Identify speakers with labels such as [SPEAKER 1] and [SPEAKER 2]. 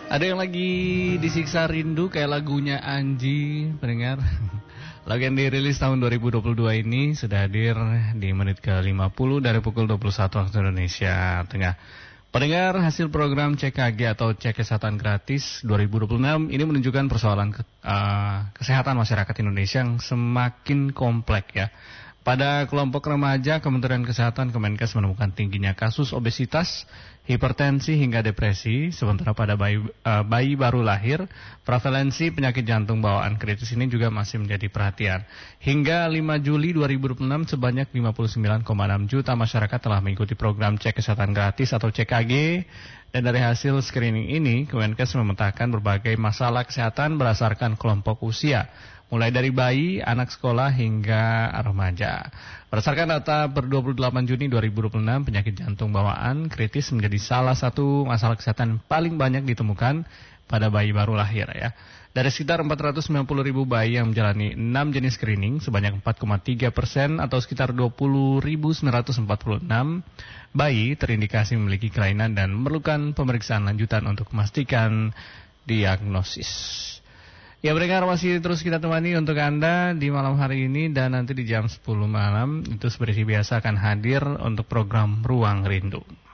[SPEAKER 1] Ada yang lagi disiksa rindu kayak lagunya Anji, pendengar. Lagu yang dirilis tahun 2022 ini sudah hadir di menit ke-50 dari pukul 21 waktu Indonesia Tengah. Pendengar, hasil program CKG atau Cek Kesehatan Gratis 2026 ini menunjukkan persoalan kesehatan masyarakat Indonesia yang semakin kompleks ya. Pada kelompok remaja, Kementerian Kesehatan Kemenkes menemukan tingginya kasus obesitas, hipertensi hingga depresi. Sementara pada bayi baru lahir, prevalensi penyakit jantung bawaan kritis ini juga masih menjadi perhatian. Hingga 5 Juli 2026 sebanyak 59,6 juta masyarakat telah mengikuti program Cek Kesehatan Gratis atau CKG. Dan dari hasil screening ini, Kemenkes memetakan berbagai masalah kesehatan berdasarkan kelompok usia, mulai dari bayi, anak sekolah, hingga remaja. Berdasarkan data per 28 Juni 2026, penyakit jantung bawaan kritis menjadi salah satu masalah kesehatan paling banyak ditemukan pada bayi baru lahir ya. Dari sekitar 490.000 bayi yang menjalani 6 jenis screening, sebanyak 4,3% atau sekitar 20.946 bayi terindikasi memiliki kelainan dan memerlukan pemeriksaan lanjutan untuk memastikan diagnosis. Ya, pendengar, masih terus kita temani untuk Anda di malam hari ini, dan nanti di jam 10 malam itu seperti biasa akan hadir untuk program Ruang Rindu.